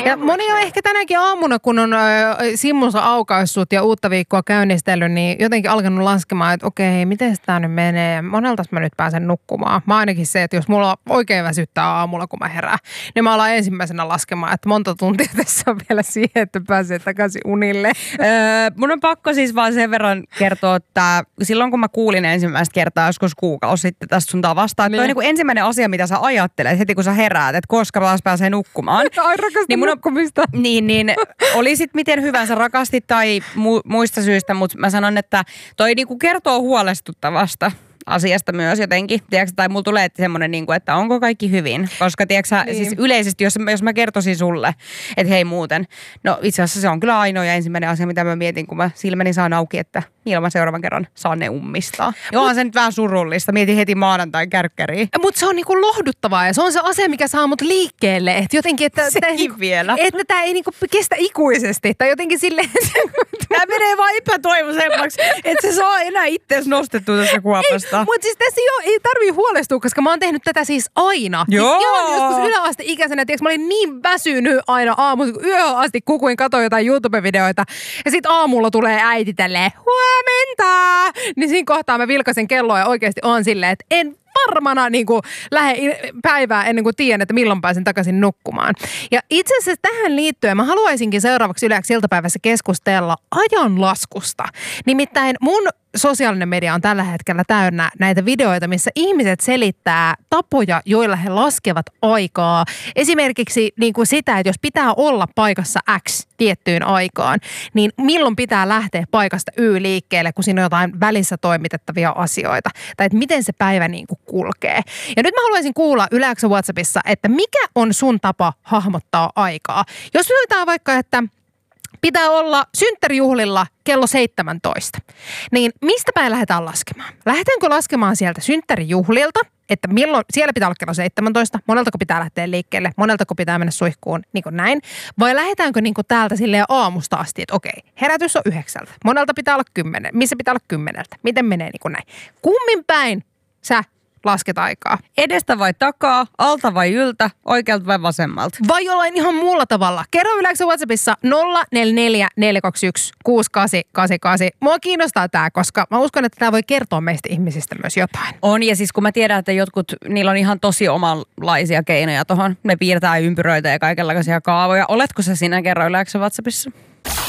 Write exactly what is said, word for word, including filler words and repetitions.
Ja moni on ehkä tänäkin aamuna, kun on äh, simmunsa aukaissut ja uutta viikkoa käynnistellyt, niin jotenkin alkanut laskemaan, että okei, miten tämä nyt menee? Moneltas mä nyt pääsen nukkumaan? Mä ainakin se, että jos mulla oikein väsyttää aamulla, kun mä herään, niin mä alan ensimmäisenä laskemaan, että monta tuntia tässä on vielä siihen, että pääsee takaisin unille. Öö, mun on pakko siis vaan sen verran kertoa, että silloin kun mä kuulin ensimmäistä kertaa joskus kuukausi sitten tästä sun vastaan, että niin. toi on niin kuin ensimmäinen asia, mitä sä ajattelet heti kun sä heräät, että koska taas pääsee nukkumaan. Ai rakastan niin nukkumista. On, niin, niin oli sit miten hyvänsä rakastit tai mu, muista syistä, mutta mä sanon, että toi niin kuin kertoo huolestuttavasta asiasta myös jotenkin, tiedätkö, tai mulla tulee semmoinen, niin kuin, että onko kaikki hyvin, koska tiedätkö, niin. siis yleisesti, jos, jos mä kertoisin sulle, että hei muuten, no itse asiassa se on kyllä ainoa ja ensimmäinen asia, mitä mä mietin, kun mä silmäni saan auki, että ilman seuraavan kerran saan ne ummistaa. Ja onhan se nyt vähän surullista, mietin heti maanantain kärkkäriin. Mutta se on niinku lohduttavaa ja se on se asia, mikä saa mut liikkeelle, että jotenkin, että sekin niinku, vielä. Että tämä ei niinku kestä ikuisesti, tai jotenkin silleen. Tämä menee vaan epätoivoisemmaksi, että se saa enää itseäsi nostettua tästä kuopasta. Mutta siis tässä ei, ei tarvii huolestua, koska mä oon tehnyt tätä siis aina. Joo. Siis ihan joskus yläasteikäisenä, tiiäks, mä olin niin väsynyt aina aamulla, kun yöhön asti kukuin, katsoin jotain YouTube-videoita. Ja sit aamulla tulee äiti tälleen, huomenta! Niin siinä kohtaa mä vilkaisen kelloa ja oikeasti on silleen, että en varmana niin kuin lähde päivää ennen kuin tiedän, että milloin pääsen takaisin nukkumaan. Ja itse asiassa tähän liittyen mä haluaisinkin seuraavaksi Yleäksi iltapäivässä keskustella ajanlaskusta. Nimittäin mun sosiaalinen media on tällä hetkellä täynnä näitä videoita, missä ihmiset selittää tapoja, joilla he laskevat aikaa. Esimerkiksi niin kuin sitä, että jos pitää olla paikassa X tiettyyn aikaan, niin milloin pitää lähteä paikasta Y liikkeelle, kun siinä on jotain välissä toimitettavia asioita. Tai että miten se päivä niin kuin kulkee. Ja nyt mä haluaisin kuulla Yleäksä WhatsAppissa, että mikä on sun tapa hahmottaa aikaa. Jos sanotaan vaikka, että pitää olla synttärijuhlilla kello seitsemäntoista. Niin mistä päin lähdetään laskemaan? Lähdetäänkö laskemaan sieltä synttärijuhlilta, että milloin, siellä pitää olla kello seitsemäntoista, moneltako pitää lähteä liikkeelle, moneltako pitää mennä suihkuun, niin kuin näin. Vai lähdetäänkö niin kuin täältä silleen aamusta asti, että okei, herätys on yhdeksältä, monelta pitää olla kymmenen, missä pitää olla kymmeneltä, miten menee niin kuin näin. Kummin päin sä lasket aikaa? Edestä vai takaa, alta vai yltä, oikealta vai vasemmalta? Vai jollain ihan muulla tavalla. Kerro Yleäksä WhatsAppissa nolla neljä neljä neljä kaksi yksi kuusi kahdeksan kahdeksan kahdeksan. Mua kiinnostaa tää, koska mä uskon, että tää voi kertoa meistä ihmisistä myös jotain. On, ja siis kun mä tiedän, että jotkut, niillä on ihan tosi omanlaisia keinoja tohon. Ne piirtää ympyröitä ja kaikenlaisia kaavoja. Oletko sä sinä kerro Yleäksä WhatsAppissa?